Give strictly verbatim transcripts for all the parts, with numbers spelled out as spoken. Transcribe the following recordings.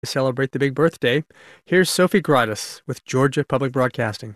To celebrate the big birthday, here's Sophie Gratis with Georgia Public Broadcasting.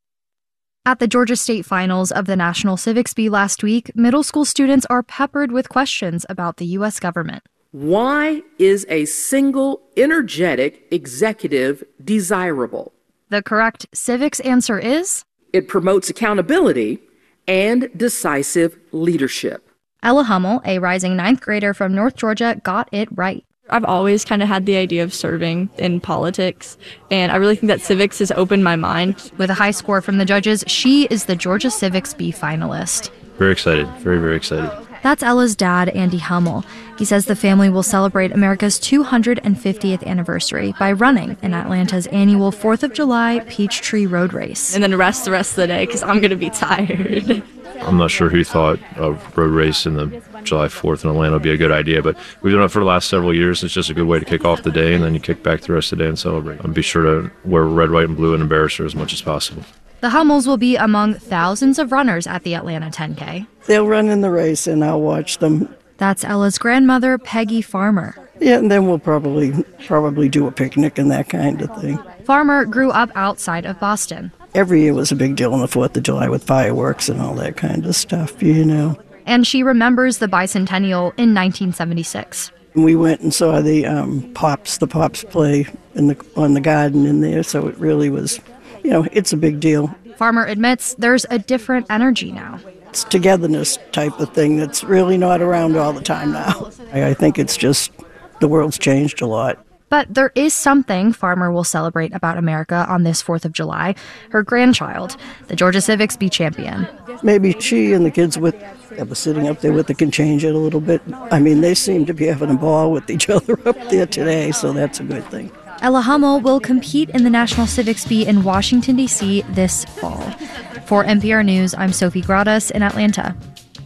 At the Georgia State Finals of the National Civics Bee last week, middle school students are peppered with questions about the U S government. Why is a single, energetic executive desirable? The correct civics answer is? It promotes accountability and decisive leadership. Ella Hummel, a rising ninth grader from North Georgia, got it right. I've always kind of had the idea of serving in politics, and I really think that civics has opened my mind. With a high score from the judges, she is the Georgia Civics Bee finalist. Very excited, very, very excited. That's Ella's dad, Andy Hummel. He says the family will celebrate America's two hundred fiftieth anniversary by running in Atlanta's annual fourth of July Peachtree Road Race. And then rest the rest of the day because I'm going to be tired. I'm not sure who thought a road race in the July fourth in Atlanta would be a good idea, but we've done it for the last several years. It's just a good way to kick off the day, and then you kick back the rest of the day and celebrate. And be sure to wear red, white, and blue and embarrass her as much as possible. The Hummels will be among thousands of runners at the Atlanta ten K. They'll run in the race, and I'll watch them. That's Ella's grandmother, Peggy Farmer. Yeah, and then we'll probably probably do a picnic and that kind of thing. Farmer grew up outside of Boston. Every year was a big deal on the fourth of July with fireworks and all that kind of stuff, you know. And she remembers the bicentennial in nineteen seventy-six. We went and saw the um, Pops, the Pops play in the on the garden in there, so it really was, you know, it's a big deal. Farmer admits there's a different energy now. It's togetherness type of thing that's really not around all the time now. I, I think it's just the world's changed a lot. But there is something Farmer will celebrate about America on this fourth of July. Her grandchild, the Georgia Civics Bee champion. Maybe she and the kids with that was sitting up there with it can change it a little bit. I mean, they seem to be having a ball with each other up there today, so that's a good thing. Ella Hummel will compete in the National Civics Bee in Washington, D C this fall. For N P R News, I'm Sophie Gratis in Atlanta.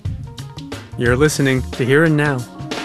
You're listening to Here and Now.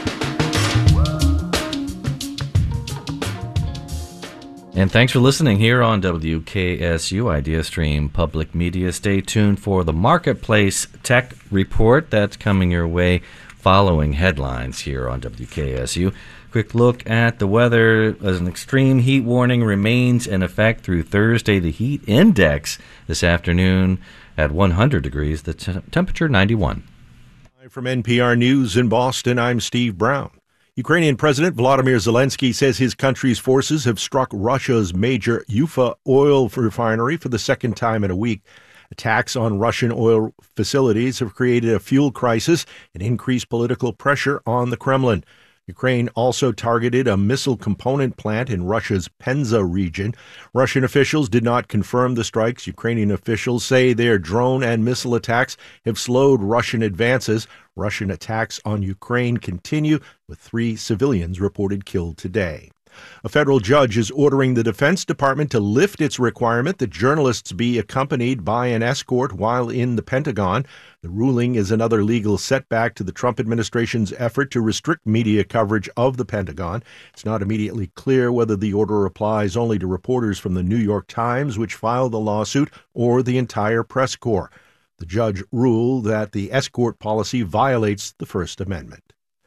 And thanks for listening here on W K S U Idea Stream Public Media. Stay tuned for the Marketplace Tech Report that's coming your way following headlines here on W K S U. Quick look at the weather. As an extreme heat warning remains in effect through Thursday. The heat index this afternoon at one hundred degrees, the t- temperature ninety-one. From N P R News in Boston, I'm Steve Brown. Ukrainian President Volodymyr Zelensky says his country's forces have struck Russia's major Ufa oil refinery for the second time in a week. Attacks on Russian oil facilities have created a fuel crisis and increased political pressure on the Kremlin. Ukraine also targeted a missile component plant in Russia's Penza region. Russian officials did not confirm the strikes. Ukrainian officials say their drone and missile attacks have slowed Russian advances. Russian attacks on Ukraine continue, with three civilians reported killed today. A federal judge is ordering the Defense Department to lift its requirement that journalists be accompanied by an escort while in the Pentagon. The ruling is another legal setback to the Trump administration's effort to restrict media coverage of the Pentagon. It's not immediately clear whether the order applies only to reporters from the New York Times, which filed the lawsuit, or the entire press corps. The judge ruled that the escort policy violates the First Amendment.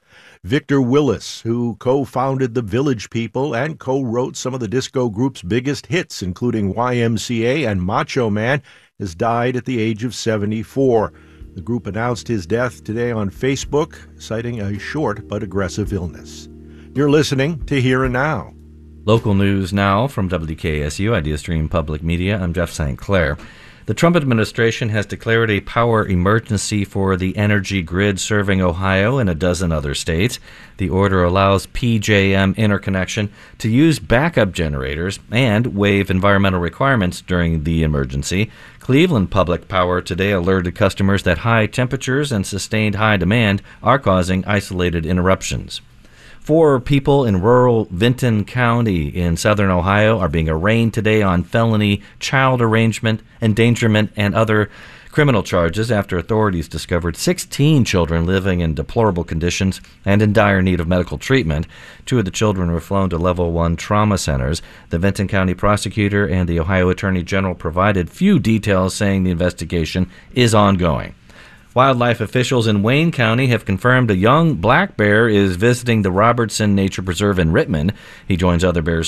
Victor Willis, who co-founded the Village People and co-wrote some of the disco group's biggest hits, including Y M C A and Macho Man, has died at the age of seventy-four. The group announced his death today on Facebook, citing a short but aggressive illness. You're listening to Here and Now. Local news now from W K S U Idea Stream Public Media. I'm Jeff Saint Clair. The Trump administration has declared a power emergency for the energy grid serving Ohio and a dozen other states. The order allows P J M Interconnection to use backup generators and waive environmental requirements during the emergency. Cleveland Public Power today alerted customers that high temperatures and sustained high demand are causing isolated interruptions. Four people in rural Vinton County in southern Ohio are being arraigned today on felony child arrangement, endangerment, and other criminal charges after authorities discovered sixteen children living in deplorable conditions and in dire need of medical treatment. Two of the children were flown to level one trauma centers. The Vinton County prosecutor and the Ohio Attorney General provided few details, saying the investigation is ongoing. Wildlife officials in Wayne County have confirmed a young black bear is visiting the Robertson Nature Preserve in Rittman. He joins other bears